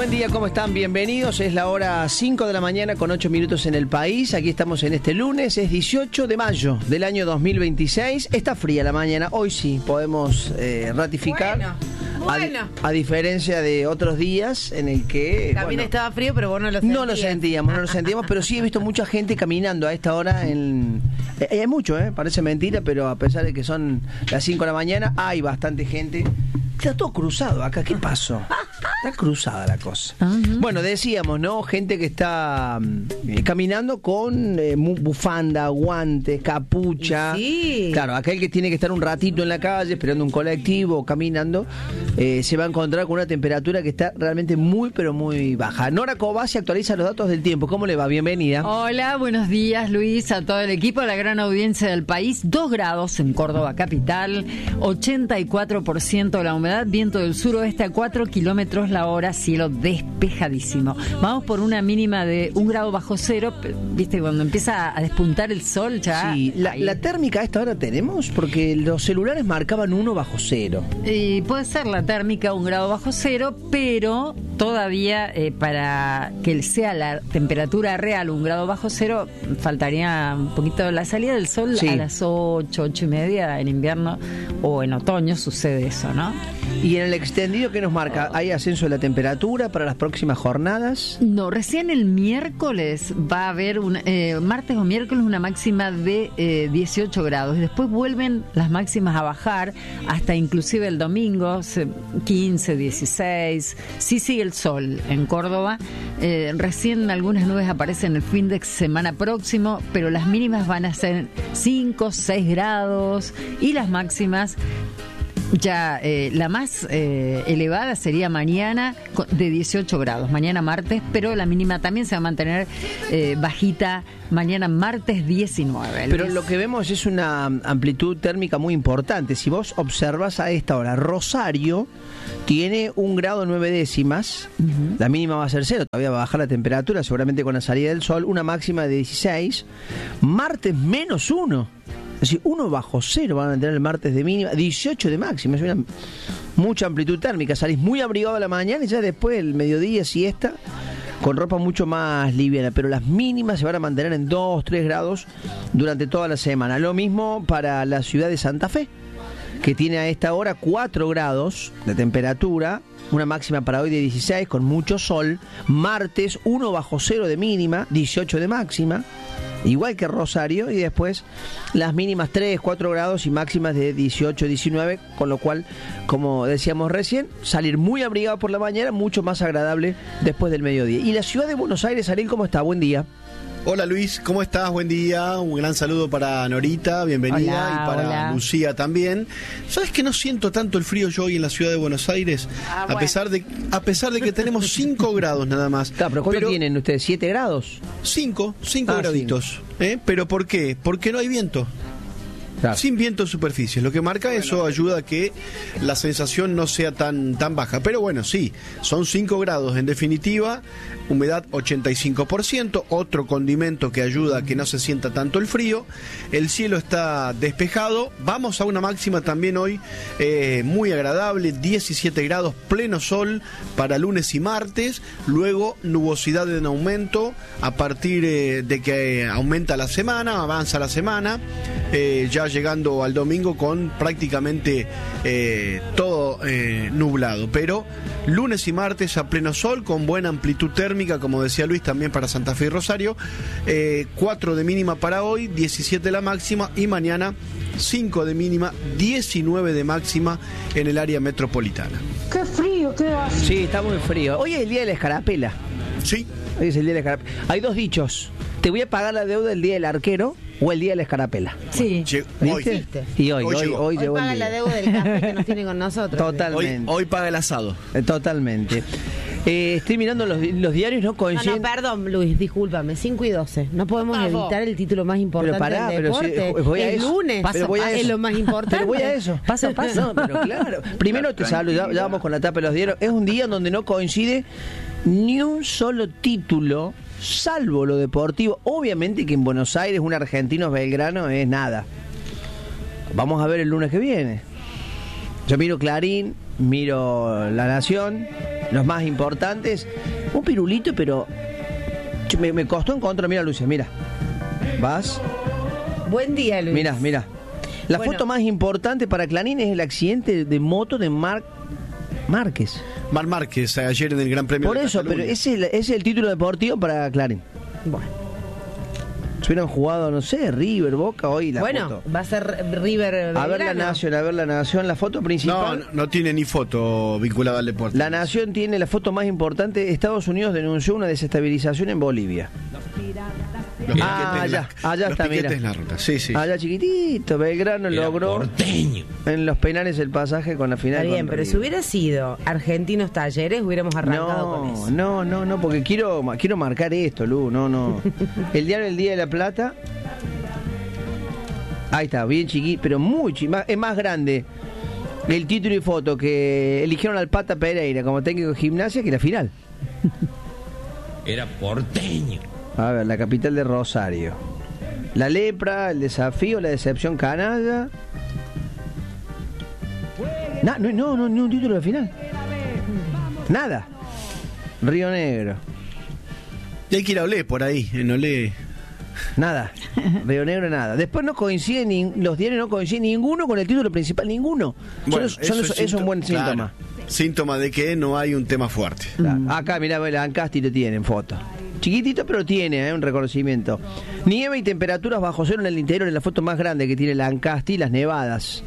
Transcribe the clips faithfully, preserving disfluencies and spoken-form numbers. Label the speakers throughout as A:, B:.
A: Buen día, ¿cómo están? Bienvenidos. Es la hora cinco de la mañana con ocho minutos en el país. Aquí estamos en este lunes, es dieciocho de mayo del año dos mil veintiséis. Está fría la mañana, hoy sí podemos eh, ratificar.
B: Bueno, bueno.
A: A, a diferencia de otros días en el que...
B: También
A: bueno,
B: estaba frío, pero vos no lo sentías.
A: No lo sentíamos, no lo sentíamos, pero sí he visto mucha gente caminando a esta hora. En, eh, hay mucho, ¿eh? Parece mentira, pero a pesar de que son las cinco de la mañana, hay bastante gente. Está todo cruzado acá, ¿qué pasó? Está cruzada la cosa. Uh-huh. Bueno, decíamos, ¿no? Gente que está eh, caminando con eh, bufanda, guantes, capucha.
B: Sí.
A: Claro, aquel que tiene que estar un ratito en la calle esperando un colectivo, caminando, eh, se va a encontrar con una temperatura que está realmente muy, pero muy baja. Nora Cobasi actualiza los datos del tiempo. ¿Cómo le va? Bienvenida.
C: Hola, buenos días, Luis, a todo el equipo, a la gran audiencia del país. Dos grados en Córdoba capital, ochenta y cuatro por ciento de la humedad. Viento del suroeste a cuatro kilómetros la hora, cielo despejadísimo. Vamos por una mínima de un grado bajo cero, viste, cuando empieza a despuntar el sol ya...
A: Sí, la, la térmica a esta hora tenemos, porque los celulares marcaban uno bajo cero.
C: Y puede ser la térmica un grado bajo cero, pero todavía eh, para que sea la temperatura real un grado bajo cero, faltaría un poquito la salida del sol. Sí. A las ocho, ocho y media en invierno o en otoño sucede eso, ¿no?
A: ¿Y en el extendido qué nos marca? ¿Hay ascenso de la temperatura para las próximas jornadas?
C: No, recién el miércoles va a haber, un, eh, martes o miércoles, una máxima de eh, dieciocho grados. Y después vuelven las máximas a bajar hasta inclusive el domingo, quince, dieciséis. Sí sigue el sol en Córdoba. Eh, recién algunas nubes aparecen el fin de semana próximo, pero las mínimas van a ser cinco, seis grados y las máximas... Ya, eh, la más eh, elevada sería mañana de dieciocho grados, mañana martes, pero la mínima también se va a mantener eh, bajita, mañana martes diecinueve.
A: Pero lo que vemos es una amplitud térmica muy importante. Si vos observas a esta hora, Rosario tiene un grado nueve décimas, uh-huh. La mínima va a ser cero, todavía va a bajar la temperatura, seguramente con la salida del sol, una máxima de dieciséis, martes menos uno. Es decir, uno bajo cero van a tener el martes de mínima, dieciocho de máxima, es una mucha amplitud térmica. Salís muy abrigado a la mañana y ya después el mediodía, siesta, con ropa mucho más liviana, pero las mínimas se van a mantener en dos, tres grados durante toda la semana. Lo mismo para la ciudad de Santa Fe, que tiene a esta hora cuatro grados de temperatura, una máxima para hoy de dieciséis, con mucho sol. Martes, uno bajo cero de mínima, dieciocho de máxima, igual que Rosario, y después las mínimas tres, cuatro grados y máximas de dieciocho, diecinueve, con lo cual, como decíamos recién, salir muy abrigado por la mañana, mucho más agradable después del mediodía. Y la ciudad de Buenos Aires, Ariel, ¿cómo está? Buen día.
D: Hola Luis, ¿cómo estás? Buen día, un gran saludo para Norita, bienvenida,
C: hola,
D: y para
C: hola.
D: Lucía también. ¿Sabes que no siento tanto el frío yo hoy en la ciudad de Buenos Aires?
B: Ah,
D: a
B: bueno.
D: pesar de a pesar de que tenemos cinco grados nada más.
A: Claro, pero ¿cuánto
D: pero
A: tienen ustedes? ¿siete grados?
D: cinco, cinco
A: Ah,
D: graditos. ¿eh? ¿Pero por qué? Porque no hay viento.
A: Claro.
D: Sin viento en superficies, lo que marca bueno, eso ayuda a que la sensación no sea tan, tan baja. Pero bueno, sí, son cinco grados en definitiva, humedad ochenta y cinco por ciento, otro condimento que ayuda a que no se sienta tanto el frío. El cielo está despejado, vamos a una máxima también hoy eh, muy agradable, diecisiete grados, pleno sol para lunes y martes, luego nubosidad en aumento a partir eh, de que aumenta la semana, avanza la semana, eh, ya llegando al domingo con prácticamente eh, todo eh, nublado, pero lunes y martes a pleno sol con buena amplitud térmica, como decía Luis, también para Santa Fe y Rosario, eh, cuatro de mínima para hoy, diecisiete la máxima, y mañana cinco de mínima, diecinueve de máxima en el área metropolitana.
E: ¡Qué frío, qué hace!
A: Sí, está muy frío. Hoy es el día de la escarapela.
D: Sí.
A: Hoy es el día de la escarapela. Hay dos dichos: te voy a pagar la deuda el día del arquero o el día de la escarapela.
C: Sí.
D: Che,
B: Hoy.
A: Y hoy,
D: Hoy
A: hoy,
D: llegó.
A: hoy
B: Hoy
A: llegó el
B: paga
A: día.
B: la deuda del café que nos tiene con nosotros.
A: Totalmente.
D: Hoy, hoy paga el asado.
A: Eh, Totalmente. Eh, estoy mirando los, los diarios, ¿no?
B: No,
A: Coinciden.
B: no, perdón, Luis, discúlpame, cinco y doce. No podemos
C: Por favor.
B: evitar el título más importante
A: Pero pará,
B: del
A: pero si-
B: deporte.
A: voy a
B: el
A: eso.
B: lunes,
A: Paso,
B: pero
A: voy a
B: es
A: eso.
B: lo más importante.
A: Pero voy a eso.
C: Paso a paso.
A: No, pero claro. Primero te saludo, ya, ya vamos con la tapa de los diarios. Es un día donde no coincide ni un solo título, salvo lo deportivo. Obviamente que en Buenos Aires un argentino Belgrano es nada. Vamos a ver el lunes que viene. Yo miro Clarín, miro La Nación, los más importantes. Un pirulito, pero me, me costó encontrar. Mira, Lucia, mira. Vas.
B: Buen día, Luis.
A: Mira, mira. La
B: Bueno.
A: foto más importante para Clarín es el accidente de moto de Marc Márquez.
D: Mar Márquez, ayer en el Gran Premio
A: Por
D: de
A: eso,
D: Cataluña.
A: pero ese es el, ese es el título deportivo para Clarín.
B: Bueno,
A: Si hubieran jugado, no sé, River, Boca, hoy la
B: bueno
A: foto.
B: va a ser River.
A: A ver la
B: Belgrano.
A: Nación, a ver la Nación, la foto
D: No,
A: principal.
D: no, no tiene ni foto vinculada al deporte.
A: La Nación tiene la foto más importante. Estados Unidos denunció una desestabilización en Bolivia.
D: Los
A: Ah,
D: piquetes en
A: allá,
D: la-
A: allá
D: los
A: está,
D: piquetes
A: mira.
D: en la ruta. Sí, sí.
A: Allá chiquitito, Belgrano logró en los penales el pasaje con la final.
B: Está bien,
A: con
B: pero si
A: River.
B: hubiera sido Argentinos Talleres, hubiéramos arrancado con
A: No,
B: eso.
A: no, no, no, porque quiero, quiero marcar esto, Lu, no, no. El diario El Día de la Plata. Ahí está, bien chiquito, pero muy chiquito, es más grande el título y foto que eligieron al Pata Pereira como técnico de Gimnasia que la final.
F: Era porteño.
A: A ver, la capital de Rosario. La lepra, el desafío, la decepción canalla. Na- no, no, no, ni un título de final. Nada. Río Negro.
D: Y hay que ir a Olé por ahí, en Olé.
A: Nada. Río Negro, nada. Después no coinciden, ni, los diarios no coinciden ninguno con el título principal, ninguno.
D: Bueno,
A: Son- son-
D: eso
A: eso es un buen
D: síntoma-
A: síntoma.
D: claro, síntoma de que no hay un tema fuerte.
A: Claro. Acá, mirá, el Ancasti lo tiene en foto. Chiquitito, pero tiene eh, un reconocimiento. Nieve y temperaturas bajo cero en el interior, en la foto más grande que tiene el Ancasti, las nevadas.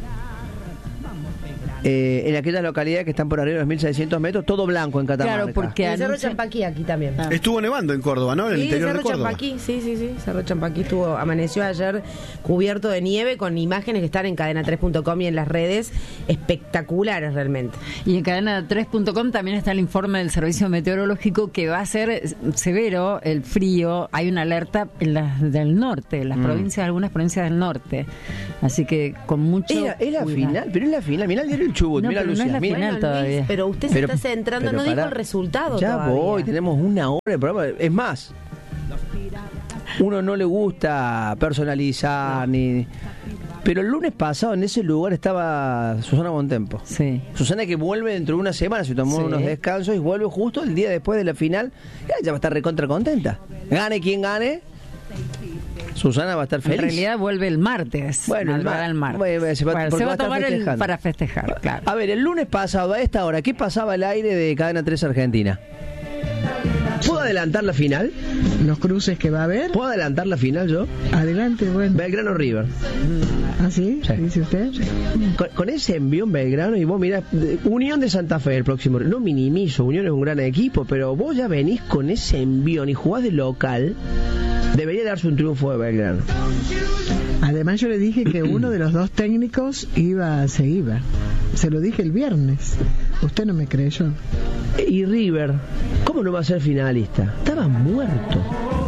A: Eh, en aquellas localidades que están por arriba de los mil seiscientos metros, todo blanco en Catamarca.
C: Claro, porque
B: En Cerro
C: anuncia-
B: Champaquí aquí también.
C: Ah.
D: Estuvo nevando en Córdoba, ¿no? En el
B: Sí,
D: interior
B: Cerro
D: de Córdoba.
B: Champaquí, sí, sí, sí. Cerro Champaquí estuvo, amaneció ayer cubierto de nieve con imágenes que están en cadena tres punto com y en las redes espectaculares realmente.
C: Y en cadena tres punto com también está el informe del Servicio Meteorológico que va a ser severo el frío. Hay una alerta en las del norte, en las
A: Mm.
C: provincias, algunas provincias del norte. Así que con mucho
A: Era, es la
C: cuidado.
A: final, pero es la final. Mirá el diario El Chubut,
C: No,
A: mirá
C: pero no
A: Lucía,
C: es la
A: mirá.
C: final
B: Luis,
C: todavía.
B: pero usted
A: Pero-
B: se está centrando,
A: pero
B: no dijo
A: pará.
B: el resultado
A: Ya
B: todavía.
A: voy, tenemos una hora de programa. Es más, uno no le gusta personalizar ni. Pero el lunes pasado en ese lugar estaba Susana Bontempo.
C: Sí.
A: Susana que vuelve dentro de una semana, se tomó
C: Sí.
A: unos descansos y vuelve justo el día después de la final. Ya, ya va a estar recontra contenta. Gane quien gane, Susana va a estar
C: En
A: feliz.
C: realidad vuelve el martes.
A: Bueno, el
C: madrugada
A: mar-
C: del martes.
A: bueno, se va-
C: Bueno,
A: porque
C: se
A: va
C: va
A: a
C: a
A: estar
C: tomar el
A: festejando.
C: para festejar, claro.
A: A ver, el lunes pasado a esta hora, ¿qué pasaba al aire de Cadena tres Argentina? ¿Puedo adelantar la final?
G: Los cruces que va a haber.
A: ¿Puedo adelantar la final yo?
G: Adelante, bueno.
A: Belgrano River.
G: ¿Ah, sí?
A: Sí.
G: ¿Dice usted?
A: Con, con ese envío en Belgrano y vos mirá, de- Unión de Santa Fe el próximo. No minimizo, Unión es un gran equipo, pero vos ya venís con ese envío y jugás de local. Debería darse un triunfo de Belgrano.
G: Además yo le dije que uno de los dos técnicos iba, se iba. Se lo dije el viernes. Usted no me creyó.
A: Y River, ¿cómo no va a ser finalista? Estaba muerto.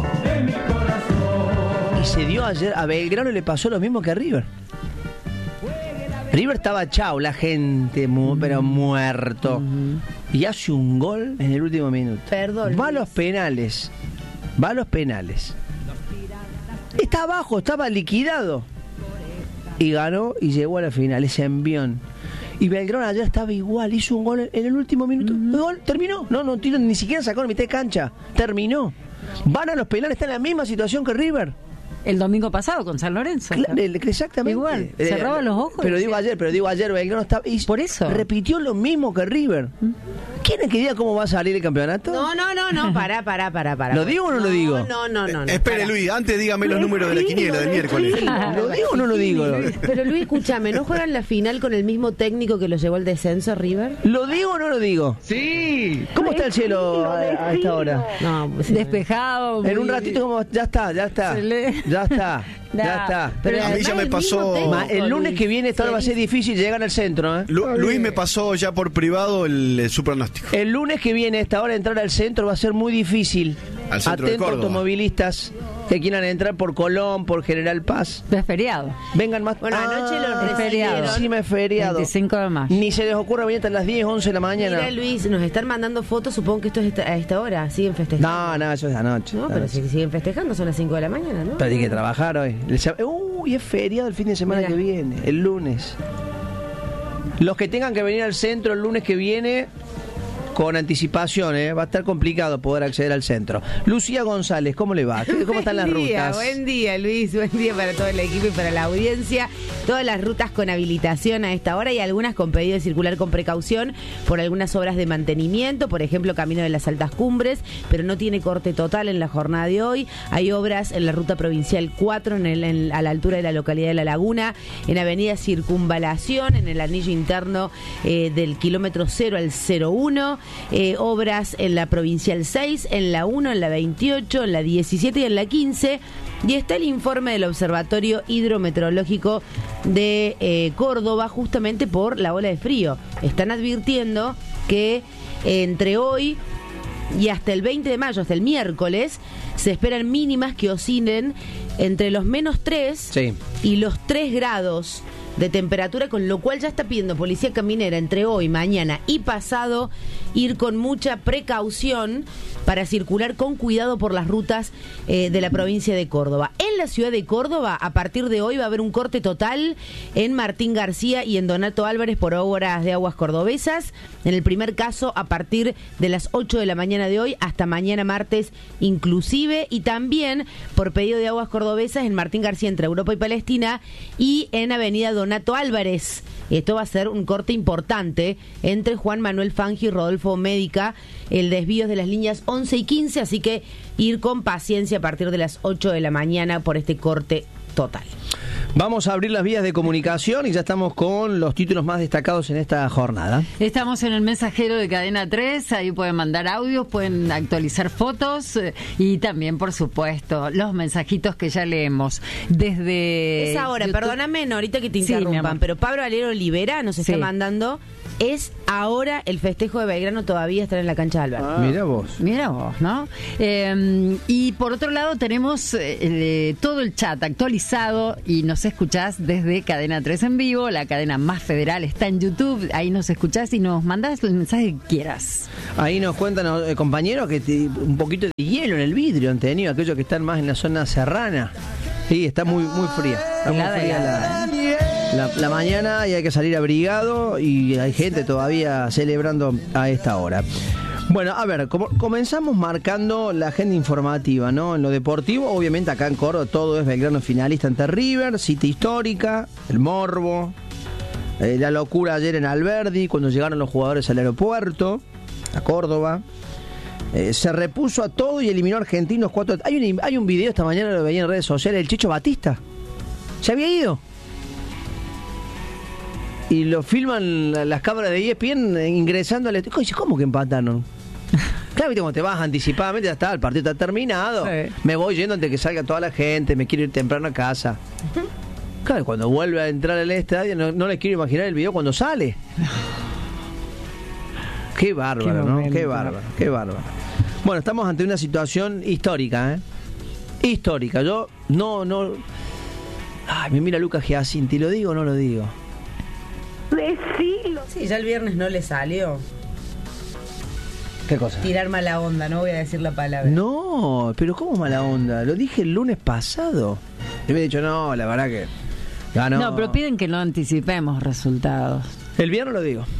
A: Y se dio ayer, a Belgrano le pasó lo mismo que a River. River estaba chao, la gente, mu- pero muerto. Y hace un gol en el último minuto.
B: Perdón,
A: Va a
B: Luis.
A: los penales. Va a los penales. Está abajo, estaba liquidado. Y ganó y llegó a la final, ese envión. Y Belgrano ayer estaba igual, hizo un gol en el último minuto. El gol terminó. No, no, tiro, ni siquiera sacó en mitad de cancha. Terminó. Van a los penales, está en la misma situación que River.
C: El domingo pasado con San Lorenzo.
A: Claro, el- exactamente.
C: Igual,
A: Eh,
C: cerraba los ojos
A: Pero
C: y
A: digo
C: decía-
A: ayer, pero digo ayer, Belgrano estaba. y
C: Por eso.
A: repitió lo mismo que River. ¿Quién es que diga cómo va a salir el campeonato?
B: No, no, no, no, pará, pará, pará, pará.
A: ¿Lo digo o no lo digo?
B: No, no, no, no.
D: Espere,
B: pará.
D: Luis, antes dígame los números de la quiniela del miércoles.
A: ¿Lo digo o no lo digo?
B: Pero Luis, escúchame, ¿no juegan la final con el mismo técnico que los llevó al descenso River?
A: ¿Lo digo o no lo digo?
F: Sí.
A: ¿Cómo está el cielo a, a esta hora?
B: No, pues,
C: Despejado.
A: En un
C: muy-
A: ratito como ya está, ya está.
C: Se le-
A: Ya está.
C: Da,
A: Ya está.
C: pero
D: A mí ya
B: además
D: me
B: el
D: pasó-
B: mismo técnico,
A: Ma- el lunes
B: Luis.
A: que viene esta hora va a ser difícil llegar al centro, ¿eh?
D: Lu- Luis me pasó ya por privado el, eh, su pronóstico.
A: El lunes que viene a esta hora entrar al centro va a ser muy difícil.
D: Al centro de
A: Atentos
D: Córdoba.
A: automovilistas que quieran entrar por Colón, por General Paz.
C: Es feriado.
A: Vengan más.
B: Bueno, anoche los
C: es feriado.
B: recibieron.
A: Sí, me es feriado.
C: veinticinco de mayo.
A: Ni se les ocurra venir hasta las diez, once de la mañana.
B: Mira, Luis, nos están mandando fotos, supongo que esto es esta- a esta hora, siguen festejando.
A: No, no, eso es anoche.
B: No, pero si siguen festejando, son las cinco de la mañana, ¿no?
A: Pero hay que trabajar hoy. El sab- Uy, es feriado el fin de semana
B: Mira.
A: que viene, el lunes. Los que tengan que venir al centro el lunes que viene, con anticipación, ¿eh? Va a estar complicado poder acceder al centro. Lucía González, ¿cómo le va? ¿Cómo están las
B: Buen día,
A: rutas?
B: Buen día, Luis. Buen día para todo el equipo y para la audiencia. Todas las rutas con habilitación a esta hora y algunas con pedido de circular con precaución por algunas obras de mantenimiento, por ejemplo, Camino de las Altas Cumbres, pero no tiene corte total en la jornada de hoy. Hay obras en la ruta provincial cuatro, en el, en, a la altura de la localidad de La Laguna, en Avenida Circunvalación, en el anillo interno eh, del kilómetro cero al cero uno, eh, obras en la provincial seis, en la uno, en la veintiocho, en la diecisiete y en la quince, y está el informe del Observatorio Hidrometeorológico de eh, Córdoba, justamente por la ola de frío. Están advirtiendo que eh, entre hoy y hasta el veinte de mayo, hasta el miércoles, se esperan mínimas que oscilen entre los menos tres
A: Sí.
B: y los tres grados de temperatura, con lo cual ya está pidiendo Policía Caminera entre hoy, mañana y pasado ir con mucha precaución para circular con cuidado por las rutas eh, de la provincia de Córdoba. En la ciudad de Córdoba, a partir de hoy va a haber un corte total en Martín García y en Donato Álvarez por obras de aguas cordobesas. En el primer caso, a partir de las ocho de la mañana de hoy hasta mañana martes inclusive, y también por pedido de aguas cordobesas en Martín García entre Europa y Palestina y en Avenida Donato Álvarez. Esto va a ser un corte importante entre Juan Manuel Fangio y Rodolfo Médica, el desvío de las líneas once y quince, así que ir con paciencia a partir de las ocho de la mañana por este corte total.
A: Vamos a abrir las vías de comunicación y ya estamos con los títulos más destacados en esta jornada.
C: Estamos en el mensajero de Cadena tres, ahí pueden mandar audios, pueden actualizar fotos eh, y también, por supuesto, los mensajitos que ya leemos. Desde
B: Es ahora,
C: YouTube.
B: perdóname, no, ahorita que te
C: Sí, mi
B: interrumpan,
C: amor.
B: pero Pablo Valero Olivera nos está
C: Sí.
B: mandando, es ahora el festejo de Belgrano, todavía está en la cancha de Albert.
A: Mira vos.
C: Mira vos, ¿no? Eh, y por otro lado tenemos eh, eh, todo el chat actualizado y nos escuchás desde Cadena tres en vivo, la cadena más federal está en YouTube, ahí nos escuchás y nos mandás el mensaje que quieras.
A: Ahí nos cuentan, eh, compañeros, que te- un poquito de hielo en el vidrio han tenido, aquellos que están más en la zona serrana. Sí, está muy muy fría. Está muy
C: Helada,
A: fría
C: helada.
A: la, la, la mañana y hay que salir abrigado y hay gente todavía celebrando a esta hora. Bueno, a ver, como, comenzamos marcando la agenda informativa, ¿no? En lo deportivo, obviamente acá en Córdoba todo es Belgrano finalista ante River, cita histórica, el morbo, eh, la locura ayer en Alberdi cuando llegaron los jugadores al aeropuerto, a Córdoba. Eh, se repuso a todo y eliminó a Argentinos cuatro. Hay un, hay un video esta mañana, lo veía en redes sociales, el Chicho Batista. Se había ido. Y lo filman la- las cámaras de E S P N ingresando al estadio. Dice, ¿cómo que empataron? Claro, viste, cuando te vas anticipadamente, ya está, el partido está terminado.
C: Sí.
A: Me voy yendo antes de que salga toda la gente, me quiero ir temprano a casa. Claro, cuando vuelve a entrar al estadio, no, no les quiero imaginar el video cuando sale. Qué bárbaro,
C: Qué
A: ¿no?
C: momento.
A: Qué bárbaro, qué bárbaro. Bueno, estamos ante una situación histórica, ¿eh? Histórica. Yo no, no... Ay, me mira Lucas Giacinti, ¿lo digo o no lo digo?
E: Decilo.
B: Sí, ya el viernes no le salió.
A: ¿Qué cosa?
B: Tirar mala onda, no voy a decir la palabra.
A: No, pero ¿cómo mala onda? Lo dije el lunes pasado. Y me he dicho, no, la verdad que... ganó.
C: No, pero piden que no anticipemos resultados.
A: El viernes lo digo.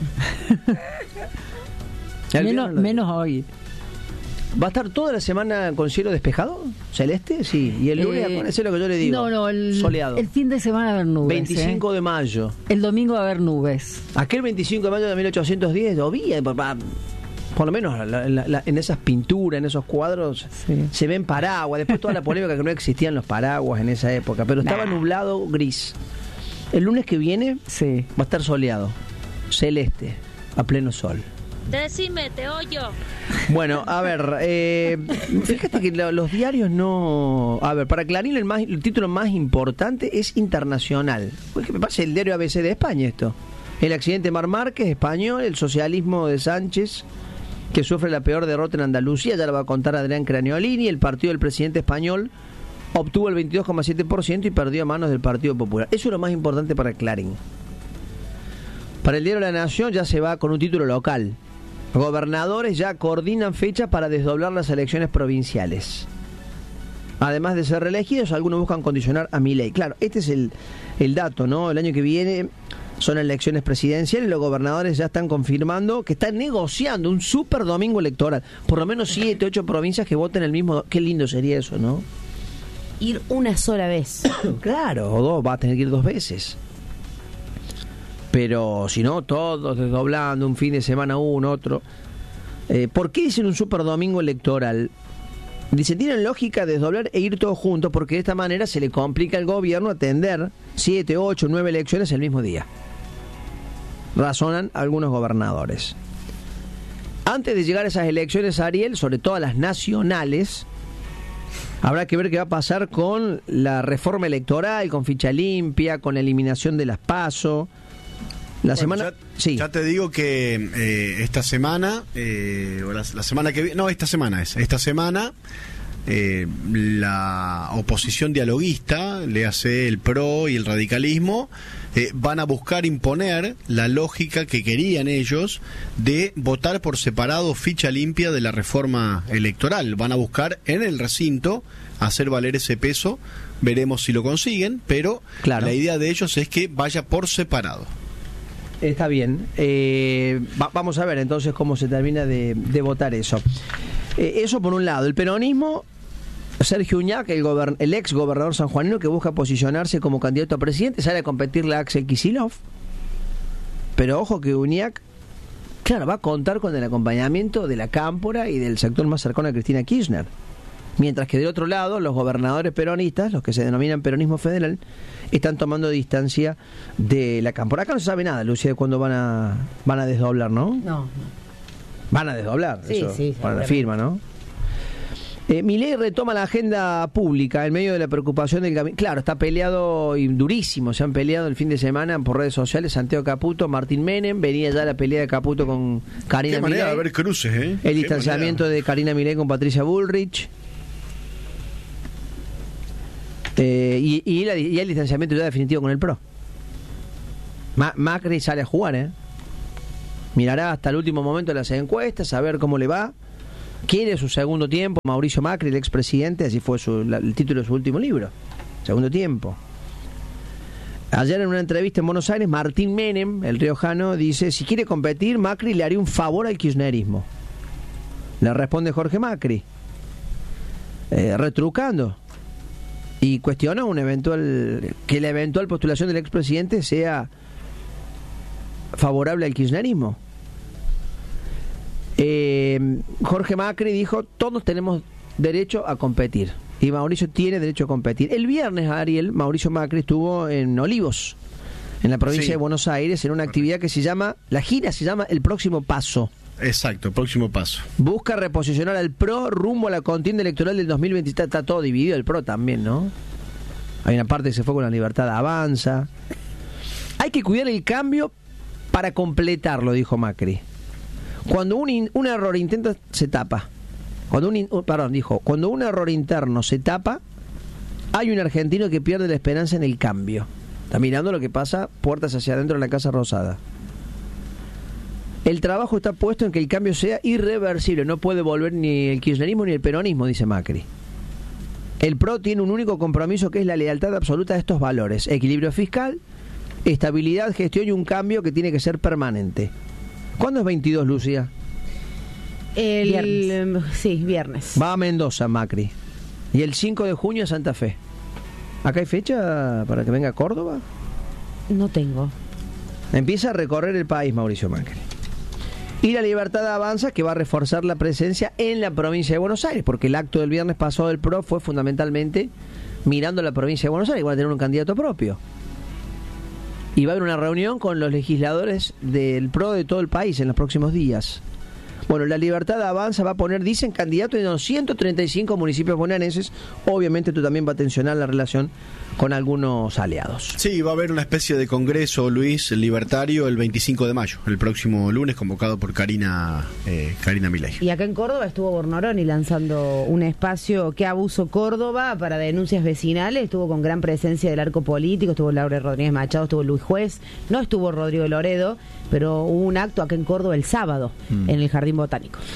A: El
C: Menos,
A: viernes lo
C: menos hoy.
A: digo. ¿Va a estar toda la semana con cielo despejado? ¿Celeste? Sí. Y el lunes,
C: Eh,
A: acuérdense lo que yo le digo.
C: No, no, el,
A: soleado.
C: el fin de semana va a haber nubes.
A: veinticinco
C: ¿eh?
A: de mayo.
C: El domingo va a haber nubes.
A: Aquel veinticinco de mayo de mil ochocientos diez, llovía, por, por lo menos la, la, la, en esas pinturas, en esos cuadros,
C: Sí.
A: se ven paraguas. Después toda la polémica que no existían los paraguas en esa época, pero estaba
C: Nah.
A: nublado, gris. El lunes que viene
C: Sí.
A: va a estar soleado, celeste, a pleno sol.
H: Decime, te oyo.
A: Bueno, a ver, eh, fíjate que lo- los diarios no... A ver, para Clarín el, más, el título más importante es internacional. Pues, ¿qué me pasa? El diario A B C de España esto. El accidente de Mar Márquez, español, el socialismo de Sánchez, que sufre la peor derrota en Andalucía, ya lo va a contar Adrián Craniolini. El partido del presidente español obtuvo el veintidós coma siete por ciento y perdió a manos del Partido Popular. Eso es lo más importante para Clarín. Para el diario La Nación ya se va con un título local. Gobernadores ya coordinan fecha para desdoblar las elecciones provinciales. Además de ser reelegidos, algunos buscan condicionar a Milei. Claro, este es el, el dato, ¿no? El año que viene son elecciones presidenciales, los gobernadores ya están confirmando que están negociando un super domingo electoral. Por lo menos siete, ocho provincias que voten el mismo. Qué lindo sería eso, ¿no?
B: Ir una sola vez.
A: Claro, o dos, va a tener que ir dos veces. Pero si no, todos desdoblando, un fin de semana uno, otro. Eh, ¿Por qué dicen un super domingo electoral? Dicen, tienen lógica desdoblar e ir todos juntos porque de esta manera se le complica al gobierno atender siete, ocho, nueve elecciones el mismo día. Razonan algunos gobernadores. Antes de llegar a esas elecciones, Ariel, sobre todo a las nacionales, habrá que ver qué va a pasar con la reforma electoral, con ficha limpia, con la eliminación de las PASO. La
D: bueno,
A: semana,
D: ya,
A: sí.
D: ya te digo que eh, esta semana, eh, o la, la semana que viene, no, esta semana es, esta semana eh, la oposición dialoguista, le hace el P R O y el radicalismo, eh, van a buscar imponer la lógica que querían ellos de votar por separado ficha limpia de la reforma electoral. Van a buscar en el recinto hacer valer ese peso, veremos si lo consiguen, pero
A: claro,
D: la idea de ellos es que vaya por separado.
A: Está bien. Eh, va, vamos a ver entonces cómo se termina de, de votar eso. Eh, eso por un lado. El peronismo, Sergio Uñac, el, gobern, el ex gobernador sanjuanino que busca posicionarse como candidato a presidente, sale a competirle a Axel Kicillof. Pero ojo que Uñac, claro, va a contar con el acompañamiento de la Cámpora y del sector más cercano a Cristina Kirchner. Mientras que de otro lado, los gobernadores peronistas, los que se denominan peronismo federal, están tomando distancia de la Cámpora. Acá no se sabe nada, Lucía, de cuándo van a van a desdoblar, ¿no?
B: No, no.
A: Van a desdoblar,
B: sí,
A: eso,
B: sí,
A: para la firma, ¿no? Eh, Milei retoma la agenda pública en medio de la preocupación del gabinete. Claro, está peleado y durísimo. Se han peleado el fin de semana por redes sociales Santiago Caputo, Martín Menem. Venía ya la pelea de Caputo con Karina
D: Qué manera
A: Milei.
D: de haber cruces, ¿eh?
A: El
D: Qué
A: distanciamiento
D: manera.
A: de Karina Milei con Patricia Bullrich. Eh, y, y, la, y el distanciamiento ya definitivo con el P R O. Ma, Macri sale a jugar, ¿eh? Mirará hasta el último momento de las encuestas, a ver cómo le va. Quiere su segundo tiempo, Mauricio Macri, el expresidente, así fue su, la, el título de su último libro. Segundo tiempo. Ayer en una entrevista en Buenos Aires, Martín Menem, el riojano, dice, si quiere competir, Macri le haría un favor al kirchnerismo. Le responde Jorge Macri, eh, retrucando. Y cuestiona un eventual que la eventual postulación del expresidente sea favorable al kirchnerismo. Eh, Jorge Macri dijo, todos tenemos derecho a competir. Y Mauricio tiene derecho a competir. El viernes, Ariel, Mauricio Macri estuvo en Olivos, en la provincia
D: sí.
A: de Buenos Aires, en una actividad que se llama, la gira se llama El Próximo Paso.
D: Exacto, próximo paso.
A: Busca reposicionar al P R O rumbo a la contienda electoral del dos mil veinte. Está, está todo dividido el P R O también, ¿no? Hay una parte que se fue con La Libertad Avanza. Hay que cuidar el cambio para completarlo, dijo Macri. Cuando un, in, un error intenta, se tapa. Cuando un, in, perdón, dijo, cuando un error interno se tapa, hay un argentino que pierde la esperanza en el cambio. Está mirando lo que pasa puertas hacia adentro de la Casa Rosada. El trabajo está puesto en que el cambio sea irreversible. No puede volver ni el kirchnerismo ni el peronismo, dice Macri. El P R O tiene un único compromiso que es la lealtad absoluta a estos valores. Equilibrio fiscal, estabilidad, gestión y un cambio que tiene que ser permanente. ¿Cuándo es veintidós, Lucía?
B: El
C: Viernes.
B: Sí, viernes.
A: Va a Mendoza, Macri. Y el cinco de junio a Santa Fe. ¿Acá hay fecha para que venga a Córdoba?
B: No tengo.
A: Empieza a recorrer el país, Mauricio Macri. Y La Libertad Avanza, que va a reforzar la presencia en la provincia de Buenos Aires, porque el acto del viernes pasado del P R O fue fundamentalmente mirando la provincia de Buenos Aires. Van a tener un candidato propio. Y va a haber una reunión con los legisladores del P R O de todo el país en los próximos días. Bueno, La Libertad Avanza va a poner, dicen, candidatos en ciento treinta y cinco municipios bonaerenses. Obviamente esto también va a tensionar la relación con algunos aliados.
D: Sí, va a haber una especie de congreso, Luis, libertario, el veinticinco de mayo, el próximo lunes, convocado por Karina eh, Karina Milei.
B: Y acá en Córdoba estuvo Bornoroni lanzando un espacio que abuso Córdoba para denuncias vecinales. Estuvo con gran presencia del arco político, estuvo Laura Rodríguez Machado, estuvo Luis Juez, no estuvo Rodrigo Loredo, pero hubo un acto acá en Córdoba el sábado, mm. en el Jardín Botánico.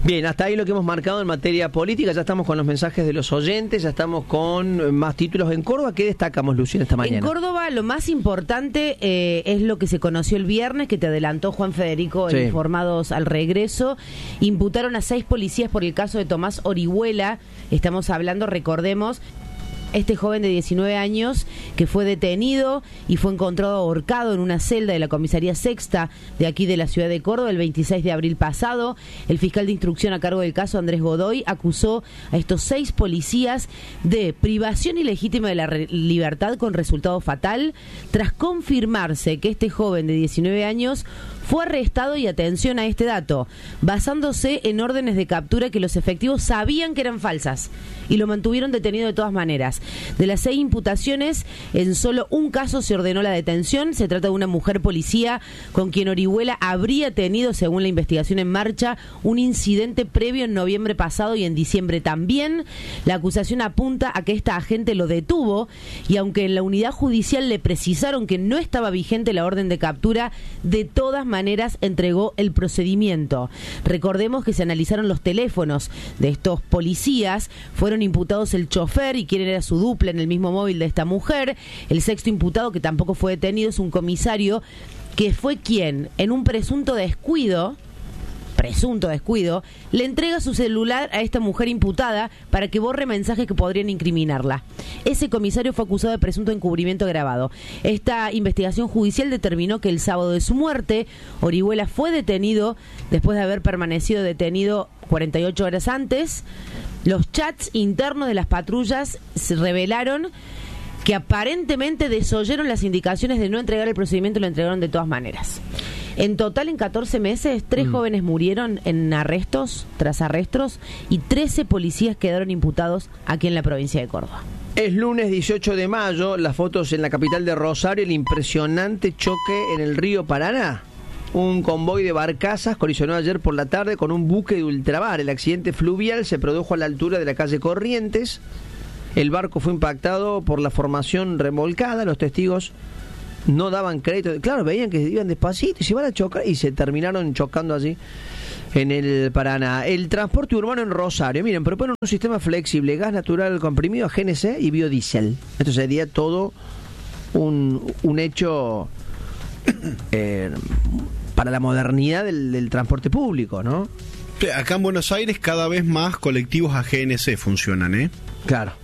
A: Bien, hasta ahí lo que hemos marcado en materia política. Ya estamos con los mensajes de los oyentes, ya estamos con más títulos en Córdoba. ¿Qué destacamos, Lucía, esta mañana?
B: En Córdoba lo más importante eh, es lo que se conoció el viernes, que te adelantó Juan Federico en
A: Sí.
B: Informados al Regreso. Imputaron a seis policías por el caso de Tomás Orihuela. Estamos hablando, recordemos, este joven de diecinueve años que fue detenido y fue encontrado ahorcado en una celda de la comisaría sexta de aquí de la ciudad de Córdoba el veintiséis de abril pasado. El fiscal de instrucción a cargo del caso, Andrés Godoy, acusó a estos seis policías de privación ilegítima de la re- libertad con resultado fatal tras confirmarse que este joven de diecinueve años fue arrestado, y atención a este dato, basándose en órdenes de captura que los efectivos sabían que eran falsas y lo mantuvieron detenido de todas maneras. De las seis imputaciones, en solo un caso se ordenó la detención. Se trata de una mujer policía con quien Orihuela habría tenido, según la investigación en marcha, un incidente previo en noviembre pasado y en diciembre también. La acusación apunta a que esta agente lo detuvo, y aunque en la unidad judicial le precisaron que no estaba vigente la orden de captura, de todas maneras entregó el procedimiento. Recordemos que se analizaron los teléfonos de estos policías. Fueron imputados el chofer y quien era su dupla en el mismo móvil de esta mujer. El sexto imputado, que tampoco fue detenido, es un comisario que fue quien, en un presunto descuido, presunto descuido, le entrega su celular a esta mujer imputada para que borre mensajes que podrían incriminarla. Ese comisario fue acusado de presunto encubrimiento agravado. Esta investigación judicial determinó que el sábado de su muerte, Orihuela fue detenido después de haber permanecido detenido cuarenta y ocho horas antes. Los chats internos de las patrullas se revelaron que aparentemente desoyeron las indicaciones de no entregar el procedimiento y lo entregaron de todas maneras. En total, en catorce meses, tres mm. jóvenes murieron en arrestos, tras arrestos, y trece policías quedaron imputados aquí en la provincia de Córdoba.
A: Es lunes dieciocho de mayo, las fotos en la capital de Rosario, el impresionante choque en el río Paraná. Un convoy de barcazas colisionó ayer por la tarde con un buque de ultramar. El accidente fluvial se produjo a la altura de la calle Corrientes. El barco fue impactado por la formación remolcada. Los testigos no daban crédito. Claro, veían que iban despacito y se iban a chocar y se terminaron chocando allí en el Paraná. El transporte urbano en Rosario, miren, proponen un sistema flexible, gas natural comprimido, G N C y biodiesel. Esto sería todo un, un hecho eh, para la modernidad del, del transporte público, ¿no?
D: Acá en Buenos Aires cada vez más colectivos a G N C funcionan, ¿eh?
A: Claro.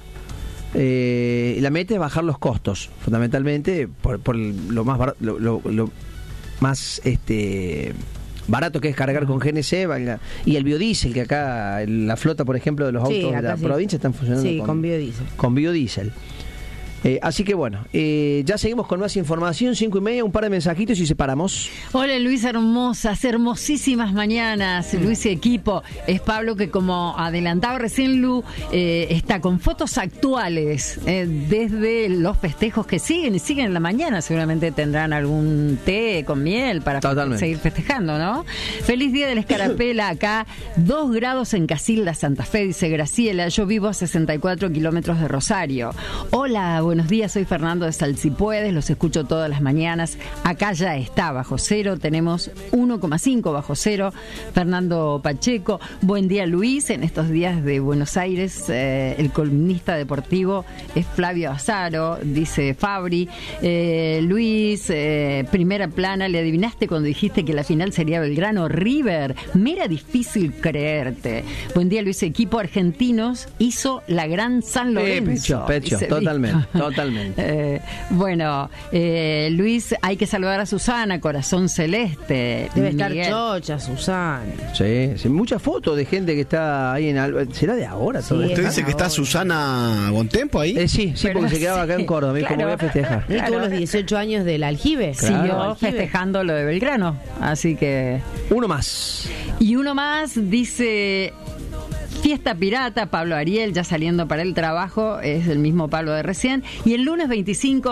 A: Eh, la meta es bajar los costos, fundamentalmente por, por lo más bar, lo, lo, lo más este barato que es cargar con G N C, valga, y el biodiesel, que acá la flota, por ejemplo, de los autos sí, de la sí. provincia están funcionando
B: sí,
A: con,
B: con biodiesel.
A: Con biodiesel. Eh, así que bueno, eh, ya seguimos con más información, cinco y media, un par de mensajitos y separamos.
C: Hola Luis, hermosas, hermosísimas mañanas, Luis y equipo. Es Pablo que, como adelantaba recién Lu, eh, está con fotos actuales eh, desde los festejos que siguen y siguen en la mañana. Seguramente tendrán algún té con miel para Totalmente. seguir festejando, ¿no? Feliz día de la escarapela acá, dos grados en Casilda, Santa Fe, dice Graciela. Yo vivo a sesenta y cuatro kilómetros de Rosario. Hola, buenos días, soy Fernando de Salsipuedes, los escucho todas las mañanas. Acá ya está bajo cero, tenemos uno coma cinco bajo cero. Fernando Pacheco, buen día Luis, en estos días de Buenos Aires, eh, el columnista deportivo es Flavio Azaro, dice Fabri. Eh, Luis, eh, primera plana, le adivinaste cuando dijiste que la final sería Belgrano River. Me era difícil creerte. Buen día Luis, equipo argentinos hizo la gran San Lorenzo.
A: Eh, pecho, pecho, totalmente. Totalmente.
C: Eh, bueno, eh, Luis, hay que saludar a Susana, corazón celeste.
B: Debe
C: Miguel.
B: estar chocha, Susana.
A: Sí, sí, muchas fotos de gente que está ahí en Alba. ¿Será de ahora todo
D: sí,
A: esto?
D: ¿Usted dice que está Susana Bontempo ahí?
A: Eh, sí, sí,
C: Pero
A: porque
C: sí,
A: se quedaba acá en Córdoba. Me dijo,
C: claro,
A: me voy a festejar.
B: Y tuvo los dieciocho años del aljibe.
C: Siguió
B: Claro,
C: festejando lo de Belgrano. Así que.
A: Uno más.
C: Y uno más dice. Fiesta pirata, Pablo Ariel, ya saliendo para el trabajo, es el mismo Pablo de recién. Y el lunes veinticinco,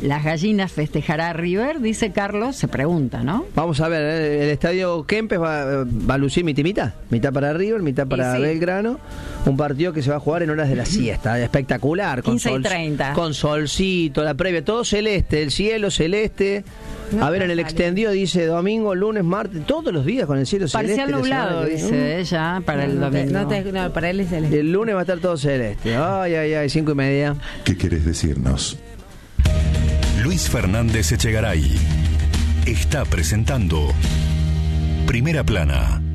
C: las gallinas festejará a River, dice Carlos, se pregunta, ¿no?
A: Vamos a ver, ¿eh? El estadio Kempes va, va a lucir mitad y mitad. Mitad para River, mitad para
C: sí.
A: Belgrano. Un partido que se va a jugar en horas de la siesta. Espectacular. Con
C: quince y
A: sol,
C: treinta.
A: Con solcito, la previa, todo celeste, el cielo celeste.
B: No
A: a ver, en el
B: sale.
A: extendido dice domingo, lunes, martes, todos los días con el cielo celeste.
C: Parcial
A: la
C: nublado,
A: semana que viene.
C: dice ella, para el
B: no, te-
C: domingo.
B: no te- no, para él es el...
A: El lunes va a estar todo celeste. Ay, ay, ay, cinco y media.
I: ¿Qué querés decirnos?
J: Luis Fernández Echegaray está presentando Primera Plana.